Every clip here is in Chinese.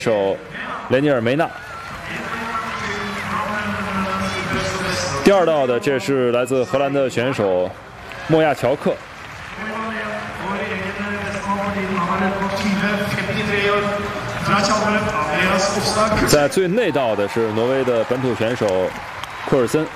手雷尼尔·梅纳。第二道的这是来自荷兰的选手莫亚乔克。在最内道的是挪威的本土选手库尔森。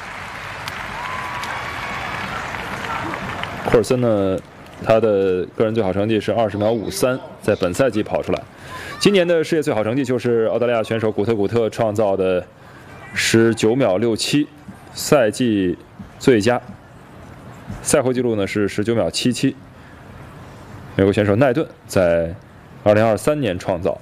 库尔森呢，他的个人最好成绩是20秒53，在本赛季跑出来。今年的世界最好成绩就是澳大利亚选手古特创造的19秒67，赛季最佳。赛后纪录呢是19秒77。美国选手奈顿在2023年创造。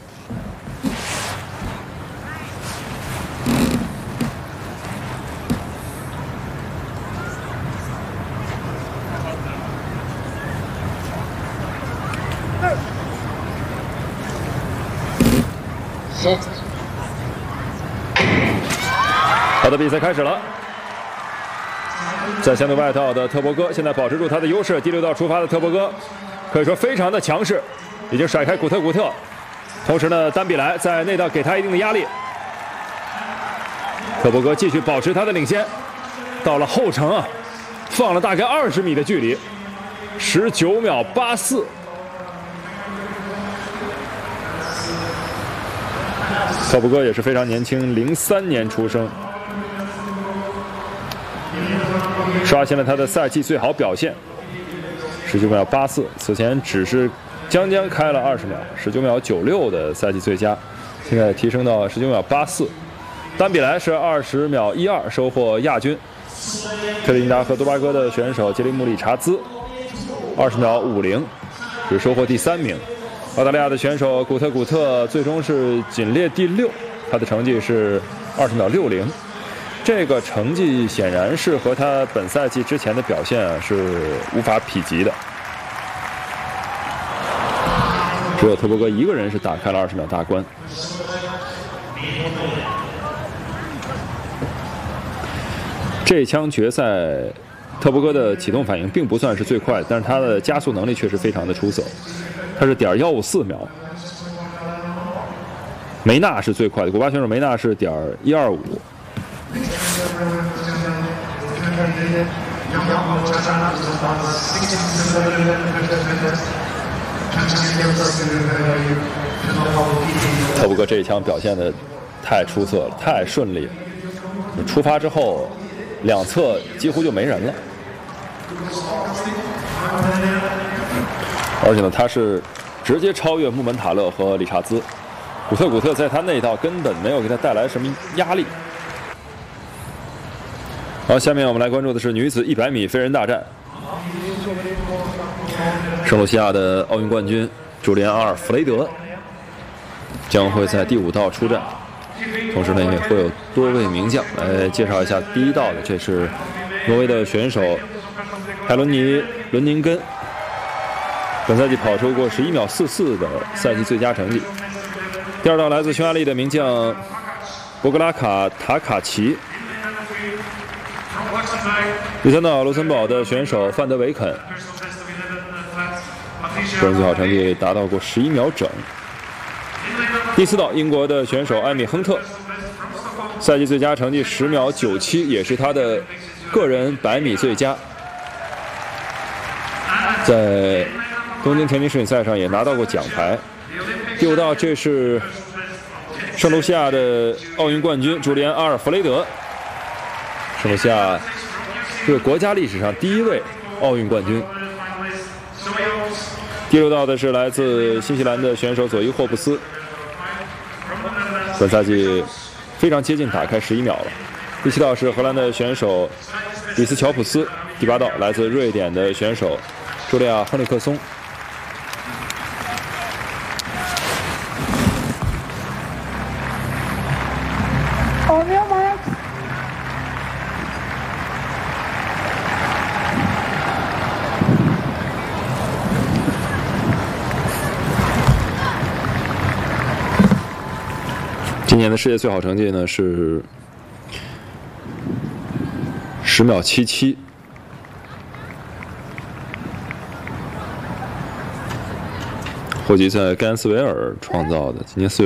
好的，比赛开始了。在相对外道的特伯戈现在保持住他的优势，第6道出发的特伯戈可以说非常的强势，已经甩开古特。同时呢，丹比莱在内道给他一定的压力。特伯戈继续保持他的领先，到了后程啊，放了大概20米的距离，19秒84。特伯戈也是非常年轻，03年出生，刷新了他的赛季最好表现，19秒84。此前只是将开了20秒，19秒96的赛季最佳，现在提升到19秒84。丹比莱是20秒12收获亚军。特立尼达和多巴哥的选手杰里姆·理查兹20秒50，只收获第3名。澳大利亚的选手古特最终是仅列第6，他的成绩是20秒60。这个成绩显然是和他本赛季之前的表现是无法匹及的。只有特伯戈一个人是打开了20秒大关。这枪决赛，特伯戈的启动反应并不算是最快，但是他的加速能力确实非常的出色。他是.154秒，梅纳是最快的，古巴选手梅纳是.125。特伯戈这一枪表现的太出色了，太顺利了。出发之后，两侧几乎就没人了。而且呢，他是直接超越穆门塔勒和理查兹。古特在他那一道根本没有给他带来什么压力。好，下面我们来关注的是女子100米飞人大战。圣卢西亚的奥运冠军朱利安·阿尔弗雷德将会在第5道出战，同时呢也会有多位名将来介绍一下。第1道的这是挪威的选手海伦尼·伦宁根。本赛季跑出过11秒44的赛季最佳成绩。第2道来自匈牙利的名将博格拉卡·塔卡奇。第3道卢森堡的选手范德维肯，个人最好成绩达到过11秒整。第4道英国的选手艾米·亨特，赛季最佳成绩10秒97，也是他的个人100米最佳。在东京田径世锦赛上也拿到过奖牌。第5道这是圣卢西亚的奥运冠军朱利安·阿尔弗雷德。圣卢西亚是国家历史上第1位奥运冠军。第6道的是来自新西兰的选手佐伊·霍布斯，本赛季非常接近打开11秒了。第7道是荷兰的选手里斯乔普斯。第8道来自瑞典的选手茱莉亚·亨利克松。今年的世界最好成绩呢是10秒77。 破纪在甘斯维尔创造的，今年4月。